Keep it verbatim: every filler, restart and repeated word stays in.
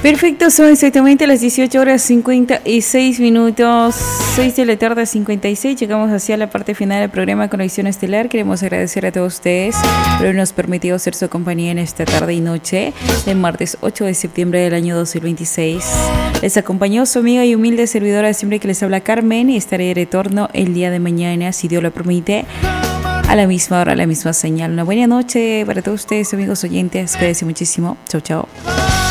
Perfecto, son exactamente las dieciocho horas cincuenta y seis minutos, seis de la tarde cincuenta y seis. Llegamos hacia la parte final del programa Conexión Estelar. Queremos agradecer a todos ustedes por habernos permitido ser su compañía en esta tarde y noche del martes ocho de septiembre del año dos mil veintiséis. Les acompañó su amiga y humilde servidora siempre que les habla Carmen, y estaré de retorno el día de mañana, si Dios lo permite, a la misma hora, a la misma señal. Una buena noche para todos ustedes, amigos oyentes. Cuídense muchísimo. Chau, chau.